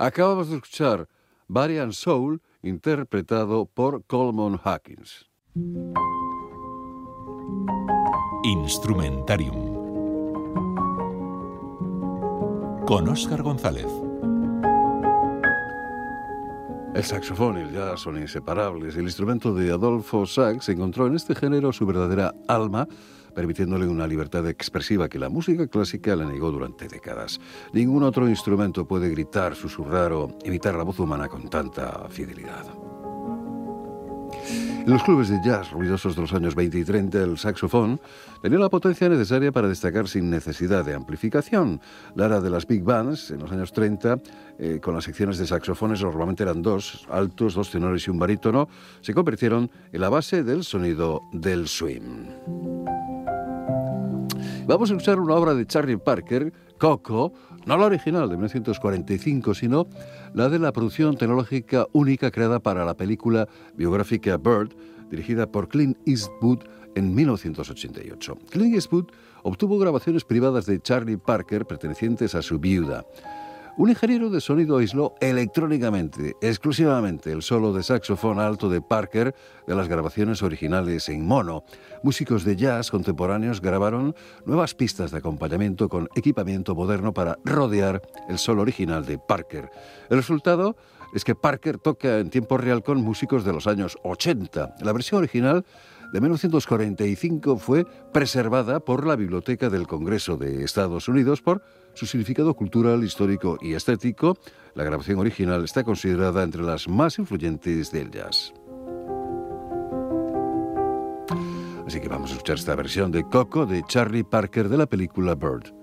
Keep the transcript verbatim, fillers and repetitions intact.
Acabamos de escuchar Body and Soul, interpretado por Coleman Hawkins. Instrumentarium con Óscar González. El saxofón y el jazz son inseparables. El instrumento de Adolfo Sax encontró en este género su verdadera alma, permitiéndole una libertad expresiva que la música clásica le negó durante décadas. Ningún otro instrumento puede gritar, susurrar o imitar la voz humana con tanta fidelidad. En los clubes de jazz ruidosos de los años veinte y treinta, el saxofón tenía la potencia necesaria para destacar sin necesidad de amplificación. La era de las big bands, en los años treinta, eh, con las secciones de saxofones, normalmente eran dos, altos, dos tenores y un barítono, se convirtieron en la base del sonido del swing. Vamos a escuchar una obra de Charlie Parker, Coco, no la original de mil novecientos cuarenta y cinco, sino la de la producción tecnológica única creada para la película biográfica Bird, dirigida por Clint Eastwood en mil novecientos ochenta y ocho. Clint Eastwood obtuvo grabaciones privadas de Charlie Parker pertenecientes a su viuda. Un ingeniero de sonido aisló electrónicamente, exclusivamente, el solo de saxofón alto de Parker de las grabaciones originales en mono. Músicos de jazz contemporáneos grabaron nuevas pistas de acompañamiento con equipamiento moderno para rodear el solo original de Parker. El resultado es que Parker toca en tiempo real con músicos de los años ochenta. La versión original de mil novecientos cuarenta y cinco fue preservada por la Biblioteca del Congreso de Estados Unidos por su significado cultural, histórico y estético. La grabación original está considerada entre las más influyentes del jazz. Así que vamos a escuchar esta versión de Coco de Charlie Parker de la película Bird.